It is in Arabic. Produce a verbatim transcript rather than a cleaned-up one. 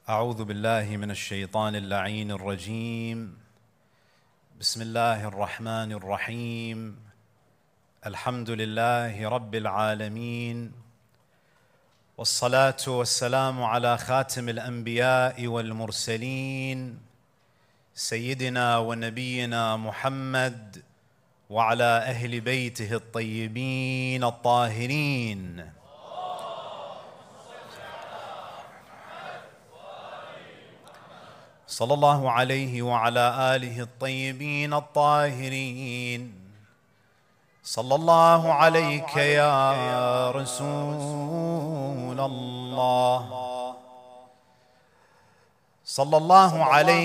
أعوذ بالله من الشيطان اللعين الرجيم. بسم الله الرحمن الرحيم. الحمد لله رب العالمين، والصلاة والسلام على خاتم الأنبياء والمرسلين سيدنا ونبينا محمد وعلى أهل بيته الطيبين الطاهرين. صلى الله عليه وعلى آله الطيبين الطاهرين. صلى الله عليك يا رسول الله. صلى الله عليك